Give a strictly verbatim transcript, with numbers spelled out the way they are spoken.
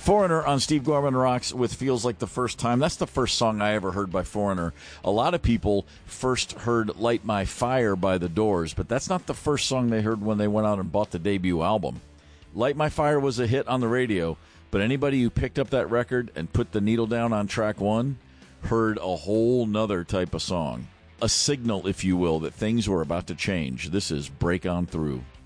Foreigner on Steve Gorman Rocks with Feels Like the First Time. That's the first song I ever heard by Foreigner. A lot of people first heard Light My Fire by The Doors, but that's not the first song they heard when they went out and bought the debut album. Light My Fire was a hit on the radio, but anybody who picked up that record and put the needle down on track one heard a whole nother type of song. A signal, if you will, that things were about to change. This is Break On Through.